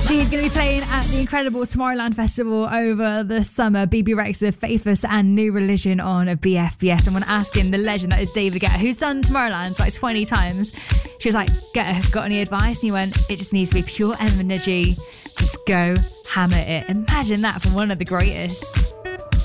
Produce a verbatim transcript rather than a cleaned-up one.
She's going to be playing at the incredible Tomorrowland Festival over the summer. B B Rexa, Faithless and New Religion on a B F B S. And when asking the legend that is David Guetta, who's done Tomorrowland like twenty times, she was like, Guetta, got any advice? And he went, it just needs to be pure energy. Just go hammer it. Imagine that from one of the greatest.